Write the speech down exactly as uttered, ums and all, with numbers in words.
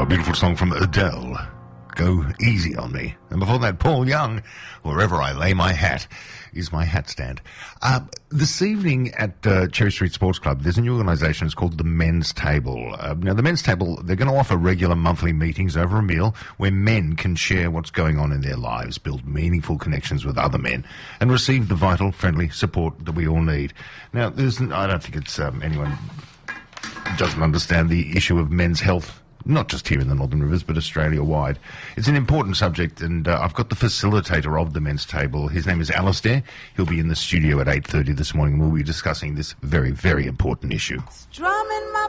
A beautiful song from Adele, Go Easy on Me. And before that, Paul Young, Wherever I Lay My Hat is my hat stand. Uh, this evening at uh, Cherry Street Sports Club, there's a new organisation. It's called the Men's Table. Uh, now, the Men's Table, they're going to offer regular monthly meetings over a meal where men can share what's going on in their lives, build meaningful connections with other men, and receive the vital, friendly support that we all need. Now, there's, I don't think it's um, anyone doesn't understand the issue of men's health, not just here in the Northern Rivers, but Australia-wide. It's an important subject, and uh, I've got the facilitator of the Men's Table. His name is Alistair. He'll be in the studio at eight thirty this morning, and we'll be discussing this very, very important issue. Strumming my